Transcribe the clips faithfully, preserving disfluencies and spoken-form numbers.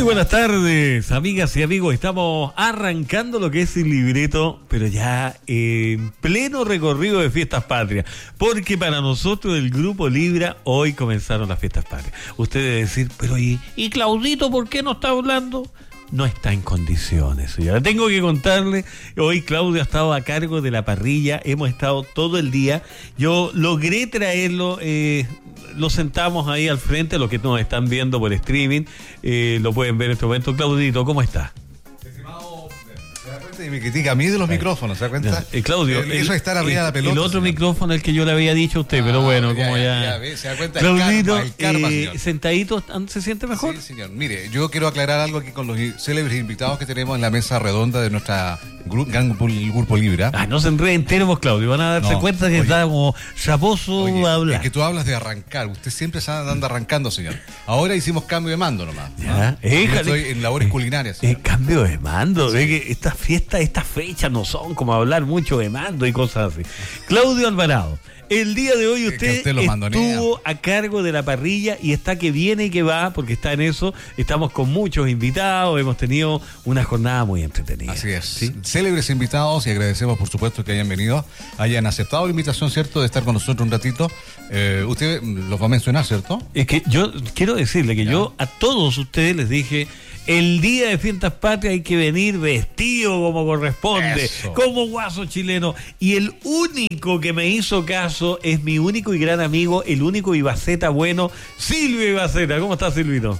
buenas tardes, amigas y amigos. Estamos arrancando lo que es el libreto, pero ya en pleno recorrido de Fiestas Patrias, porque para nosotros el Grupo Libra hoy comenzaron las Fiestas Patrias. Usted debe decir, pero ¿y, y Claudito por qué no está hablando? No está en condiciones, señora. Tengo que contarle, hoy Claudio ha estado a cargo de la parrilla, hemos estado todo el día. Yo logré traerlo, eh, lo sentamos ahí al frente, los que nos están viendo por streaming, eh, lo pueden ver en este momento. Claudito, ¿cómo está? Y me critica a mí de los micrófonos, ¿se da cuenta? Eh, Claudio, el, eso es estar arriba de la pelota. El otro señor. Micrófono, el que yo le había dicho a usted, ah, pero bueno, ya, como ya... ya, ya ve, ¿se da cuenta? Claudito, el karma, el karma, eh, sentadito, ¿se siente mejor? Sí, señor. Mire, yo quiero aclarar algo aquí con los célebres invitados que tenemos en la mesa redonda de nuestra gru gran grupo, grupo Libra. Ah, no se enreden termos, Claudio, van a darse no, cuenta que oye, está como chaposo a hablar. Es que tú hablas de arrancar, usted siempre se anda arrancando, señor. Ahora hicimos cambio de mando nomás. Ya, ¿no? Yo estoy en labores eh, culinarias. Eh, cambio de mando, sí. Ve que estas fiestas, estas fechas no son como hablar mucho de mando y cosas así. Claudio Alvarado, el día de hoy usted, usted estuvo a cargo de la parrilla y está que viene y que va, porque está en eso. Estamos con muchos invitados, hemos tenido una jornada muy entretenida. Así es, ¿sí? Célebres invitados, y agradecemos por supuesto que hayan venido, hayan aceptado la invitación, ¿cierto?, de estar con nosotros un ratito. Eh, usted los va a mencionar, ¿cierto? Es que yo quiero decirle que ¿ya? Yo a todos ustedes les dije, el día de Fiestas Patrias hay que venir vestido como corresponde, eso, como guaso chileno. Y el único que me hizo caso es mi único y gran amigo, el único Ibaceta bueno, Silvio Ibaceta. ¿Cómo está, Silvito?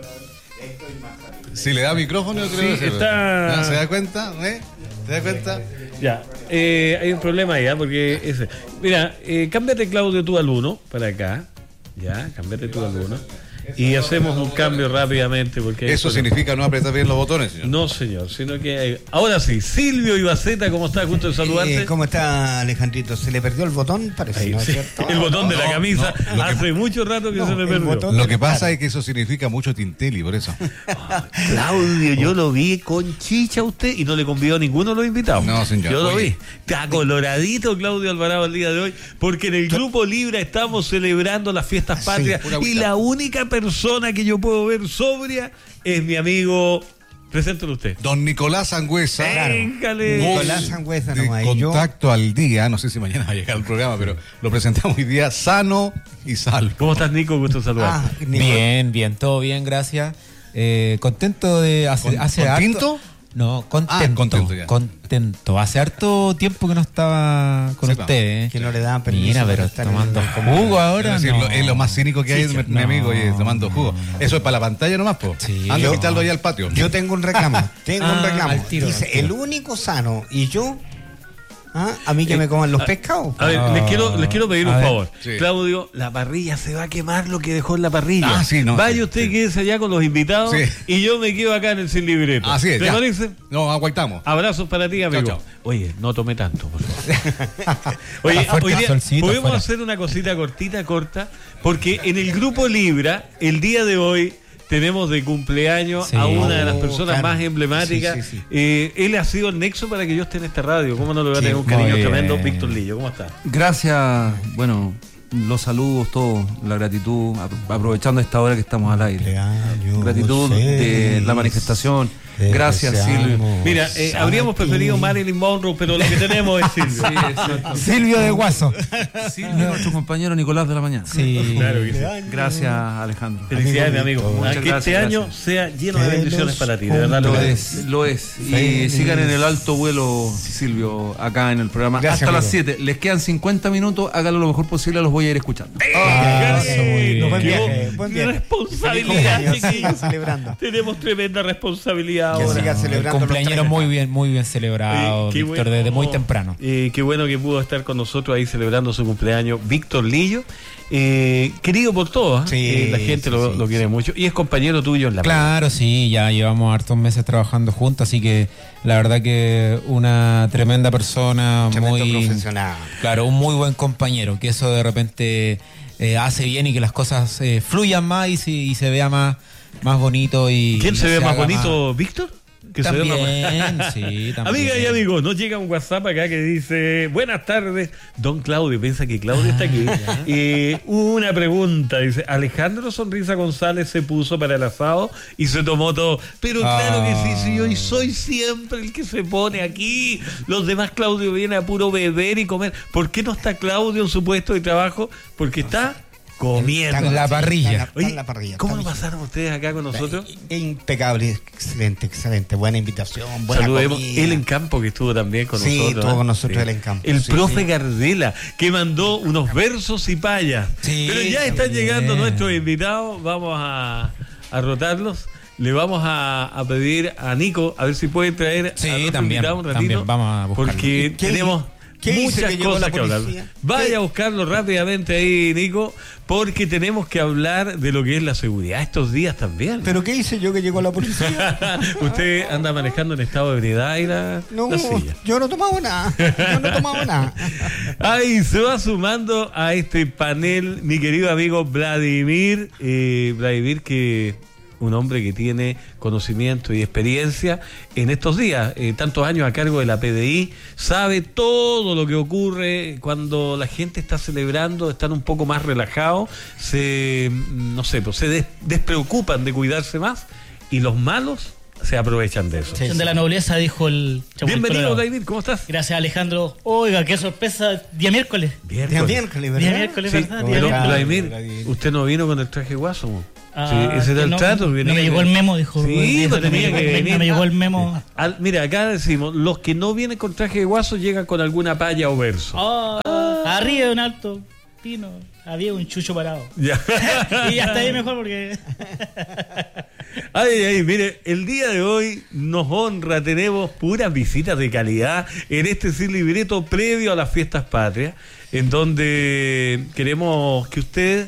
Si le da micrófono, yo creo sí, que está... ¿no? ¿Se da cuenta? ¿Eh? ¿Se da cuenta? Ya, eh, hay un problema ahí, ¿eh? Porque ese... Mira, eh, cámbiate, Claudio, tú al uno para acá. Ya, cámbiate tú al uno. Y hacemos un cambio rápidamente porque eso significa no apretar bien los botones, señor. No, señor, sino que hay... ahora sí, Silvio Ibaceta, ¿cómo está? Gusto de saludarte. Eh, ¿Cómo está, Alejandrito? ¿Se le perdió el botón? Parece, ahí, ¿no? Sí. El botón no, de la no, camisa. No, hace que... mucho rato que no, se me perdió. Lo que pasa es que eso significa mucho Tintelli, por eso. Oh, Claudio, yo lo vi con chicha a usted y no le convidó a ninguno de los invitados. No, señor. Yo lo Oye. vi. Está coloradito Claudio Alvarado el día de hoy, porque en el Grupo Libra estamos celebrando las Fiestas Patrias, sí, y la única persona que yo puedo ver sobria es mi amigo, preséntelo usted, don Nicolás Sangüesa. Véngale. Nicolás Sangüesa nomás. Contacto yo... al día, no sé si mañana va a llegar al programa, pero lo presentamos hoy día sano y salvo. ¿Cómo estás, Nico? Gusto saludarte. Ah, bien, bien, todo bien, gracias. Eh, contento de hacer... ¿Con, hace ¿Contento? Harto... No, contento. Ah, contento, ya. Contento. Hace harto tiempo que no estaba con Sepa. usted, ¿eh? Que no le daban permiso. Mira, pero tomando jugo ahora. Es, decir, no. lo, es lo más cínico que hay, sí, mi, mi amigo, no. Oye, tomando jugo. Eso es para la pantalla nomás, po. Sí, anda yo, a quitarlo allá al patio. Yo tengo un reclamo. Tengo ah, un reclamo. Al tiro, dice, al tiro. el único sano. Y yo... ¿Ah? A mí que eh, me coman los pescados. A ver, ah, les quiero, les quiero pedir un ver, favor. Sí. Claudio, la parrilla se va a quemar lo que dejó en la parrilla. Ah, sí, no, Vaya sí, usted, sí. quédese allá con los invitados, sí, y yo me quedo acá en el Sin Libreto. Así es. ¿Te ya. parece? No, aguantamos. Abrazos para ti, amigo. Chao, chao. Oye, no tome tanto, por favor. Oye, hoy día solcito, podemos fuera. hacer una cosita cortita, corta, porque en el Grupo Libra, el día de hoy, tenemos de cumpleaños sí. a una de las personas oh, claro. más emblemáticas. Sí, sí, sí. Eh, él ha sido el nexo para que yo esté en esta radio. ¿Cómo no le voy a tener sí, un cariño tremendo? Víctor Lillo, ¿cómo está? Gracias, bueno, los saludos, todos, la gratitud, aprovechando esta hora que estamos al aire. Gratitud de la manifestación. Gracias, Silvio. Mira, eh, habríamos preferido Marilyn Monroe, pero lo que tenemos es Silvio. Sí, Silvio de Guaso. Silvio, nuestro compañero Nicolás de la mañana. Sí, claro que sí. Gracias, Alejandro. Felicidades, mi amigo. Muchas que gracias, este año gracias. sea lleno de bendiciones para ti, de verdad. Lo es, lo es. Y sigan en el alto vuelo, Silvio, acá en el programa. Gracias, hasta amigo. las siete. Les quedan cincuenta minutos, háganlo lo mejor posible, los voy a ir escuchando. Ah, ¡Eh! Buen viaje, buen viaje. Responsabilidad, chiquillos. Celebrando. Tenemos tremenda responsabilidad. Que siga celebrando. El cumpleañero muy bien, muy bien celebrado, Víctor, bueno, desde muy temprano. Eh, qué bueno que pudo estar con nosotros ahí celebrando su cumpleaños, Víctor Lillo, eh, querido por todos, ¿eh? Sí, eh, la gente sí, lo, sí, lo quiere sí. mucho y es compañero tuyo en la Claro, playa. Sí, ya llevamos hartos meses trabajando juntos, así que la verdad que una tremenda persona, Tremendo muy profesional. Claro, un muy buen compañero, que eso de repente eh, hace bien y que las cosas eh, fluyan más y, si, y se vea más, más bonito. Y ¿Quién y se ve se más haga bonito, más... Víctor? que también, se llama. sí, también. Amiga y amigos, nos llega un WhatsApp acá que dice: buenas tardes, don Claudio. Piensa que Claudio está aquí. Eh, una pregunta, dice: Alejandro Sonrisa González se puso para el asado y se tomó todo. Pero claro que sí, sí, yo soy siempre el que se pone aquí. Los demás, Claudio viene a puro beber y comer. ¿Por qué no está Claudio en su puesto de trabajo? Porque está comiendo. En la parrilla. Está en la- está Oye, en la parrilla, ¿cómo está lo bien. pasaron ustedes acá con nosotros? Impecable, excelente, excelente. Buena invitación, buena Saludemos. comida. El Encampo, que estuvo también con Sí, nosotros. estuvo ¿eh? con nosotros Sí. el Encampo, El sí, profe sí. Gardela, que mandó unos versos y payas. Sí, Pero ya están también. llegando nuestros invitados. Vamos a, a rotarlos. Le vamos a, a pedir a Nico a ver si puede traer Sí, a nuestro también, invitado un ratito. también, vamos a buscarlo. Porque ¿Qué- tenemos qué dice muchas que llegó cosas la que hablar. policía? Vaya ¿Qué? a buscarlo rápidamente ahí, Nico, porque tenemos que hablar de lo que es la seguridad estos días también. ¿Pero qué hice yo que llegó la policía? Usted anda manejando en estado de ebriedad y la, No, la silla. yo no he tomado nada. Yo no he tomado nada. Ahí se va sumando a este panel mi querido amigo Vladimir. Eh, Vladimir, que un hombre que tiene conocimiento y experiencia en estos días, eh, tantos años a cargo de la P D I, sabe todo lo que ocurre cuando la gente está celebrando, están un poco más relajados, se, no sé, pues se des- despreocupan de cuidarse más y los malos se aprovechan de eso. Sí. de la nobleza, dijo el Chapulín Bienvenido, Colorado. Vladimir, ¿cómo estás? Gracias, Alejandro. Oiga, qué sorpresa. Día miércoles. Día miércoles, ¿verdad? Día miércoles, Sí, ¿verdad? Día pero miércoles. Vladimir, Vladimir. usted no vino con el traje guaso. mo. Ah, Sí, ese era que el no, trato. No venía- me llegó el memo, dijo. Sí, dijo pues que me tenía llegó- que me- venir. No me llegó el memo. Al- mira, acá decimos, los que no vienen con traje de guaso llegan con alguna paya o verso. Ah, arriba de un alto pino había un chucho parado. Ya. Y ya está ahí mejor porque. Ay, ay, mire, el día de hoy nos honra, tenemos puras visitas de calidad en este Sin Libreto previo a las fiestas patrias, en donde queremos que usted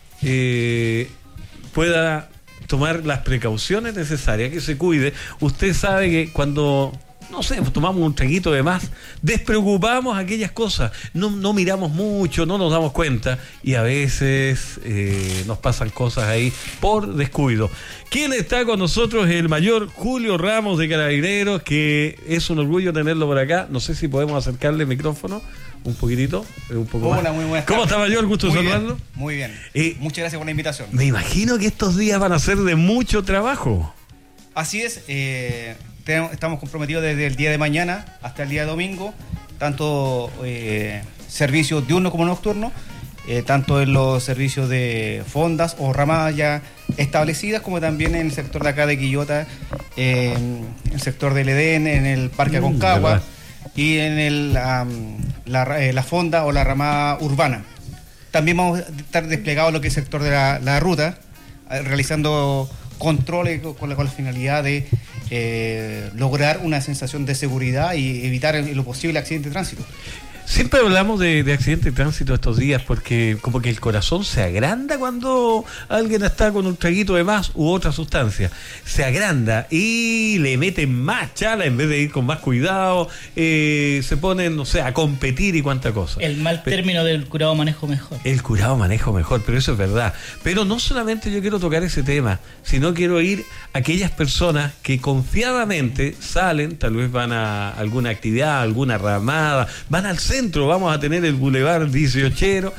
eh, pueda tomar las precauciones necesarias, que se cuide. Usted sabe que cuando, no sé, tomamos un traguito de más, despreocupamos aquellas cosas, no, no miramos mucho, no nos damos cuenta y a veces eh, nos pasan cosas ahí por descuido. ¿Quién está con nosotros? El mayor Julio Ramos de Carabineros, que es un orgullo tenerlo por acá. No sé si podemos acercarle el micrófono un poquitito, eh, un poco Hola, más. muy buenas ¿Cómo tardes. está, mayor? Gusto de Muy bien, saludarlo. muy bien. Eh, Muchas gracias por la invitación. Me imagino que estos días van a ser de mucho trabajo. Así es, eh, tenemos- estamos comprometidos desde el día de mañana hasta el día de domingo, tanto eh, servicios diurnos como nocturnos, eh, tanto en los servicios de fondas o ramadas ya establecidas, como también en el sector de acá de Quillota, eh, en el sector del Edén, en el Parque Mm, Aconcagua verdad. y en el, am, la, ra- eh, la fonda o la ramada urbana. También vamos a estar desplegados en lo que es el sector de la, la ruta, eh, realizando controles con la, con la finalidad de eh, lograr una sensación de seguridad y evitar en lo posible accidentes de tránsito. Siempre hablamos de, de accidentes de tránsito estos días porque como que el corazón se agranda cuando alguien está con un traguito de más u otra sustancia. Se agranda y le meten más chala en vez de ir con más cuidado. Eh, se ponen, no sé, a competir y cuánta cosa. El mal Pe- término del curado manejo mejor. El curado manejo mejor, pero eso es verdad. Pero no solamente yo quiero tocar ese tema, sino quiero ir a aquellas personas que confiadamente salen, tal vez van a alguna actividad, alguna ramada, van al centro, vamos a tener el Boulevard dieciochero,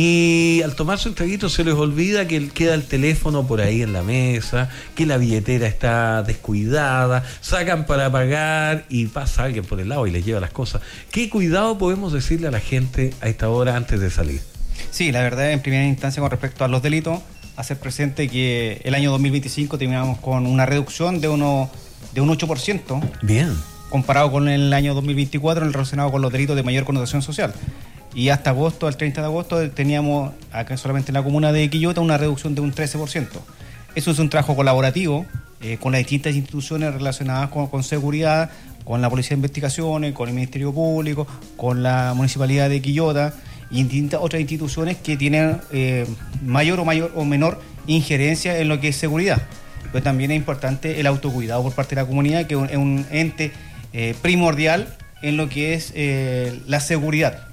y al tomarse un traguito se les olvida que queda el teléfono por ahí en la mesa, que la billetera está descuidada, sacan para pagar y pasa alguien por el lado y les lleva las cosas. ¿Qué cuidado podemos decirle a la gente a esta hora antes de salir? Sí, la verdad, en primera instancia, con respecto a los delitos, hacer presente que el año dos mil veinticinco terminamos con una reducción de, uno, de un ocho por ciento Bien. comparado con el año dos mil veinticuatro, en el relacionado con los delitos de mayor connotación social. Y hasta agosto, el treinta de agosto, teníamos acá solamente en la comuna de Quillota una reducción de un trece por ciento. Eso es un trabajo colaborativo eh, con las distintas instituciones relacionadas con, con seguridad, con la Policía de Investigaciones, con el Ministerio Público, con la Municipalidad de Quillota y distintas otras instituciones que tienen eh, mayor o mayor o menor injerencia en lo que es seguridad. Pero también es importante el autocuidado por parte de la comunidad, que es un, es un ente eh, primordial en lo que es eh, la seguridad.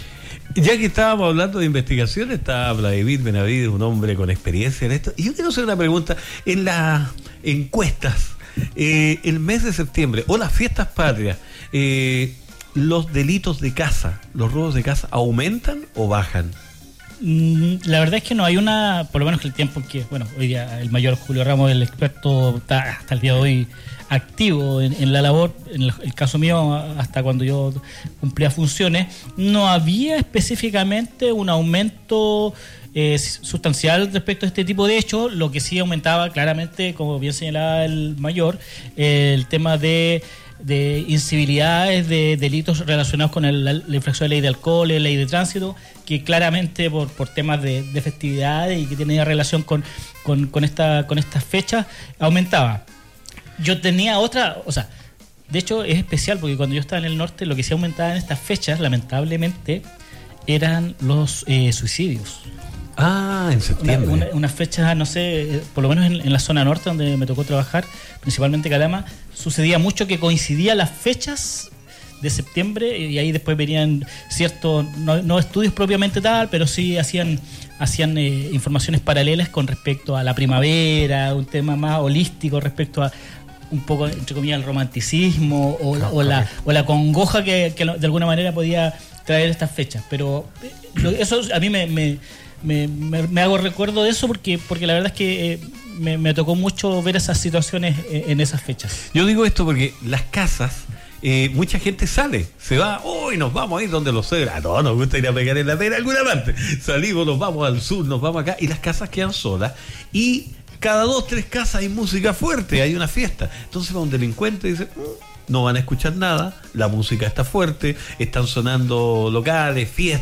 Ya que estábamos hablando de investigación, está Vladimir Benavides, un hombre con experiencia en esto. Y yo quiero hacer una pregunta. En las encuestas eh, el mes de septiembre o las fiestas patrias, eh, ¿los delitos de casa, los robos de casa, aumentan o bajan? La verdad es que no hay una, por lo menos que el tiempo en que, bueno, hoy día el mayor Julio Ramos, el experto, está hasta el día de hoy activo en, en la labor. En el, el caso mío, hasta cuando yo cumplía funciones, no había específicamente un aumento eh, sustancial respecto a este tipo de hechos. Lo que sí aumentaba claramente, como bien señalaba el mayor, eh, el tema de de incivilidades, de delitos relacionados con el, la, la infracción de ley de alcohol, la ley de tránsito, que claramente por, por temas de, de festividades y que tenía relación con, con, con, esta, con estas fechas, aumentaba. Yo tenía otra, o sea, de hecho es especial porque cuando yo estaba en el norte, lo que sí aumentaba en estas fechas, lamentablemente, eran los eh, suicidios. Ah, en septiembre. Una, una, unas fechas, no sé, por lo menos en, en la zona norte donde me tocó trabajar, principalmente Calama, sucedía mucho que coincidían las fechas de septiembre y ahí después venían ciertos, no, no estudios propiamente tal, pero sí hacían hacían eh, informaciones paralelas con respecto a la primavera, un tema más holístico respecto a un poco, entre comillas, el romanticismo o, no, o, la, o la congoja que, que de alguna manera podía traer estas fechas. Pero eso a mí me... me Me, me, me hago recuerdo de eso porque porque la verdad es que eh, me, me tocó mucho ver esas situaciones en, en esas fechas. Yo digo esto porque las casas, eh, mucha gente sale, se va, hoy nos vamos a ir donde los suegros, ah, no, nos gusta ir a pegar en la pera alguna parte, salimos, nos vamos al sur, nos vamos acá, y las casas quedan solas, y cada dos, tres casas hay música fuerte, hay una fiesta, entonces va un delincuente y dice, mmm, no van a escuchar nada, la música está fuerte, están sonando locales, fiestas,